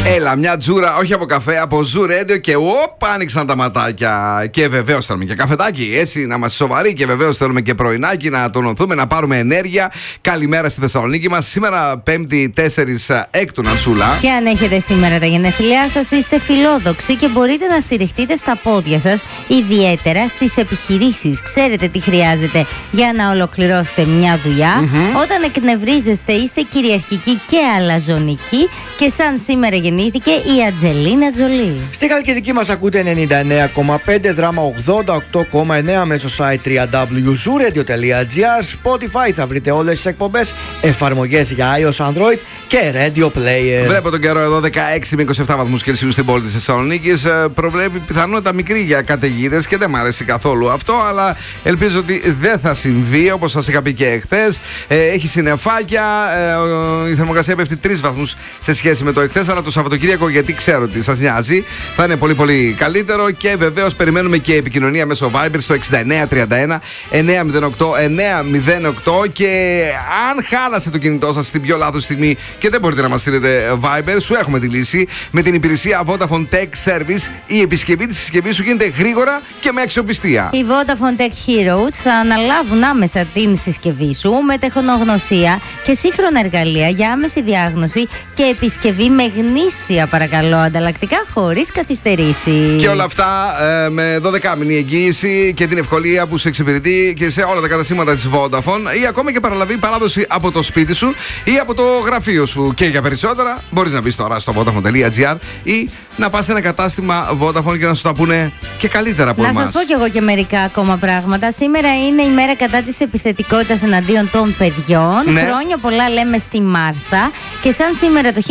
Έλα, μια τζούρα, όχι από καφέ, από Zoo Radio και άνοιξαν τα ματάκια. Και βεβαίως θέλουμε και καφετάκι, έτσι να είμαστε σοβαροί. Και βεβαίως θέλουμε και πρωινάκι, να τονωθούμε, να πάρουμε ενέργεια. Καλημέρα στη Θεσσαλονίκη μας. Σήμερα, Πέμπτη 4 Έκτου, Νανσούλα. Και αν έχετε σήμερα τα γενέθλιά σας, είστε φιλόδοξοι και μπορείτε να στηριχτείτε στα πόδια σας, ιδιαίτερα στις επιχειρήσεις. Ξέρετε τι χρειάζεται για να ολοκληρώσετε μια δουλειά. Όταν εκνευρίζεστε, είστε κυριαρχικοί και αλαζονικοί. Και σαν σήμερα γεννήθηκε η Αντζελίνα Τζολί. Στη Χαλκιδική μας ακούτε 99,5, Δράμα 88,9 μέσω site www.zooradio.gr. Spotify θα βρείτε όλες τις εκπομπές, εφαρμογές για iOS, Android και Radio Player. Βλέπω τον καιρό εδώ 16 με 27 βαθμούς Κελσίου στην πόλη της Θεσσαλονίκης. Προβλέπει πιθανότητα μικρή για καταιγίδες και δεν μ' αρέσει καθόλου αυτό, αλλά ελπίζω ότι δεν θα συμβεί, όπως σας είχα πει και εχθές. Έχει συννεφάκια, η θερμοκρασία πέφτει 3 βαθμούς σε σχέση με το εχθές, αλλά το Σαββατοκύριακο, γιατί ξέρω ότι σας νοιάζει, θα είναι πολύ πολύ καλύτερο. Και βεβαίως περιμένουμε και επικοινωνία μέσω Viber στο 6931 908 908. Και αν χάλασε το κινητό σας στην πιο λάθος στιγμή και δεν μπορείτε να μας στείλετε Viber, σου έχουμε τη λύση. Με την υπηρεσία Vodafone Tech Service, η επισκευή της συσκευής σου γίνεται γρήγορα και με αξιοπιστία. Οι Vodafone Tech Heroes θα αναλάβουν άμεσα την συσκευή σου με τεχνογνωσία και σύγχρονα εργαλεία για άμεση διάγνωση και επισκευή με γνήσια, παρακαλώ, ανταλλακτικά χωρίς καθυστερήσεις. Και όλα αυτά με 12μηνη εγγύηση και την ευκολία που σε εξυπηρετεί και σε όλα τα καταστήματα της Vodafone, ή ακόμα και παραλαβή παράδοση από το σπίτι σου ή από το γραφείο σου. Και για περισσότερα μπορείς να μπεις τώρα στο vodafone.gr ή να πας σε ένα κατάστημα Vodafone και να σου τα πούνε και καλύτερα από εμάς. Να σας πω κι εγώ και μερικά ακόμα πράγματα. Σήμερα είναι η μέρα κατά της επιθετικότητας εναντίον των παιδιών. Ναι. Χρόνια πολλά λέμε στη Μάρθα. Και σαν σήμερα το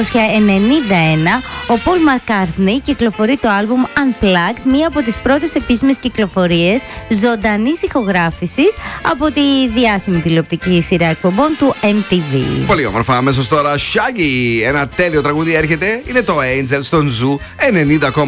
1991 ο Paul McCartney κυκλοφορεί το άλμπουμ Unplugged, μία από τις πρώτες επίσημες κυκλοφορίες ζωντανής ηχογράφησης από τη διάσημη τηλεοπτική σειρά εκπομπών του MTV. Πολύ όμορφα. Αμέσως τώρα Shaggy, ένα τέλειο τραγούδι έρχεται. Είναι το Angel στον Zoo 90,8.